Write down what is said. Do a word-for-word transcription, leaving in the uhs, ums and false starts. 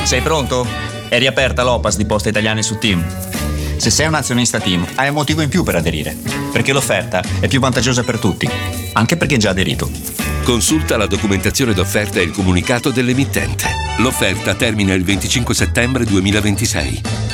Sei pronto? È riaperta l'O P A S di Poste Italiane su Team. Se sei un azionista Team, hai un motivo in più per aderire, perché l'offerta è più vantaggiosa per tutti, anche per chi è già aderito. Consulta la documentazione d'offerta e il comunicato dell'emittente. L'offerta termina il venticinque settembre duemilaventisei.